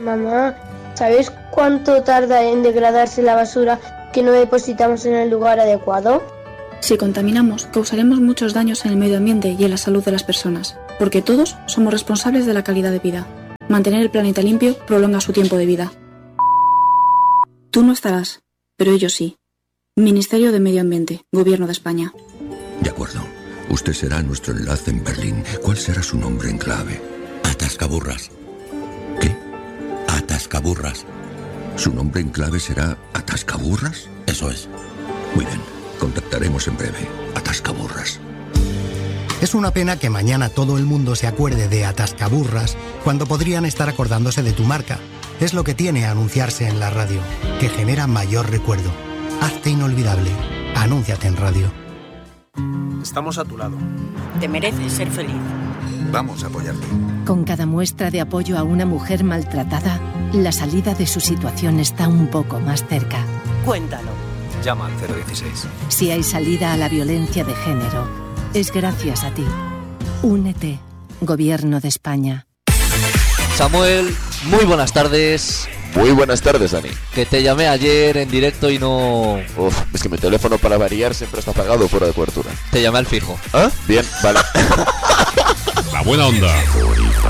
Mamá, ¿sabes cuánto tarda en degradarse la basura que no depositamos en el lugar adecuado? Si contaminamos, causaremos muchos daños en el medio ambiente y en la salud de las personas, porque todos somos responsables de la calidad de vida. Mantener el planeta limpio prolonga su tiempo de vida. Tú no estarás, pero ellos sí. Ministerio de Medio Ambiente, Gobierno de España. De acuerdo. Usted será nuestro enlace en Berlín. ¿Cuál será su nombre en clave? Atascaburras. ¿Qué? Atascaburras. ¿Su nombre en clave será Atascaburras? Eso es. Muy bien. Contactaremos en breve. Atascaburras. Es una pena que mañana todo el mundo se acuerde de Atascaburras cuando podrían estar acordándose de tu marca. Es lo que tiene anunciarse en la radio, que genera mayor recuerdo. Hazte inolvidable. Anúnciate en radio. Estamos a tu lado. Te mereces ser feliz. Vamos a apoyarte. Con cada muestra de apoyo a una mujer maltratada, la salida de su situación está un poco más cerca. Cuéntalo. Llama al 016. Si hay salida a la violencia de género, es gracias a ti. Únete. Gobierno de España. Samuel, muy buenas tardes. Muy buenas tardes, Dani. Que te llamé ayer en directo y no... Es que mi teléfono para variar siempre está apagado o fuera de cobertura. Te llamé al fijo. ¿Ah? Bien, vale. La buena onda.